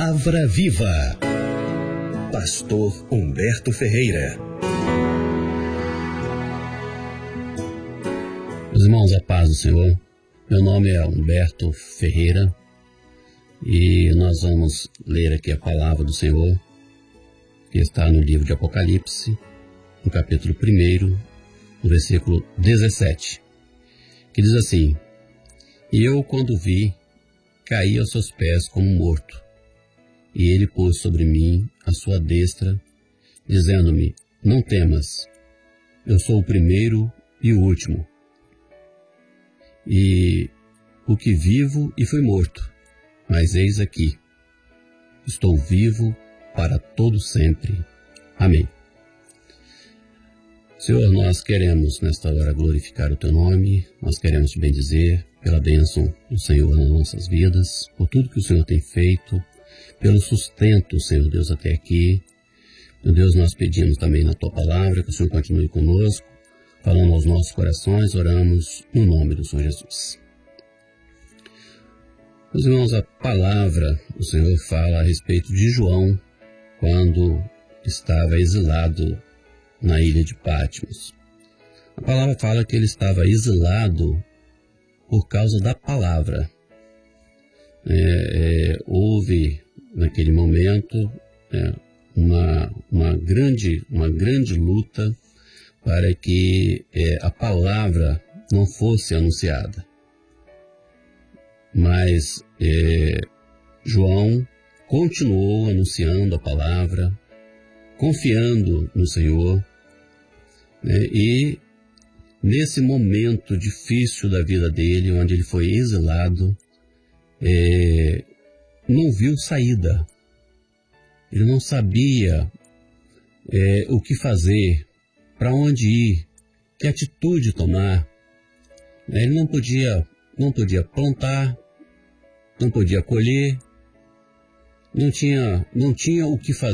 Palavra Viva. Pastor Humberto Ferreira. Meus irmãos, a paz do Senhor. Meu nome é Humberto Ferreira e nós vamos ler aqui a palavra do Senhor, que está no livro de Apocalipse, no capítulo 1, no versículo 17, que diz assim: E eu, quando vi, caí aos seus pés como morto, e ele pôs sobre mim a sua destra, dizendo-me: Não temas, eu sou o primeiro e o último, e o que vivo e fui morto, mas eis aqui, estou vivo para todo sempre. Amém. Senhor, nós queremos nesta hora glorificar o Teu nome, nós queremos Te bendizer pela bênção do Senhor nas nossas vidas, por tudo que o Senhor tem feito, pelo sustento, Senhor Deus, até aqui. Meu Deus, nós pedimos também na Tua palavra que o Senhor continue conosco, falando aos nossos corações, oramos no nome do Senhor Jesus. Meus irmãos, a palavra do Senhor fala a respeito de João, quando estava exilado na ilha de Patmos. A palavra fala que ele estava exilado por causa da palavra. Houve, naquele momento, uma grande luta para que a palavra não fosse anunciada. Mas João continuou anunciando a palavra, confiando no Senhor, e nesse momento difícil da vida dele, onde ele foi exilado, não viu saída. Ele não sabia o que fazer, para onde ir, que atitude tomar. Ele não podia plantar, não podia colher, não tinha o que fazer.